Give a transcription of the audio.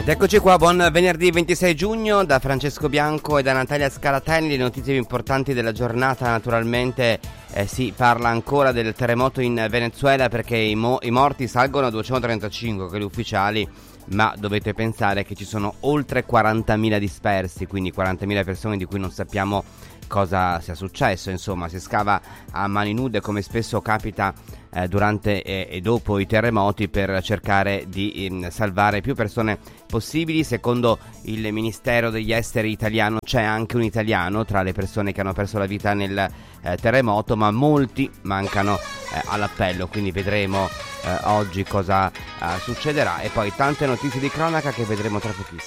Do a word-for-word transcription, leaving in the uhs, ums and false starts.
Ed eccoci qua, buon venerdì ventisei giugno da Francesco Bianco e da Natalia Scalatelli. Le notizie più importanti della giornata, naturalmente eh, si parla ancora del terremoto in Venezuela, perché i, mo- i morti salgono a duecentotrentacinque, quelli ufficiali, ma dovete pensare che ci sono oltre quarantamila dispersi, quindi quarantamila persone di cui non sappiamo cosa sia successo. Insomma, si scava a mani nude, come spesso capita eh, durante e, e dopo i terremoti, per cercare di eh, salvare più persone possibili. Secondo il Ministero degli Esteri italiano c'è anche un italiano tra le persone che hanno perso la vita nel eh, terremoto, ma molti mancano eh, all'appello, quindi vedremo eh, oggi cosa eh, succederà, e poi tante notizie di cronaca che vedremo tra pochissimo.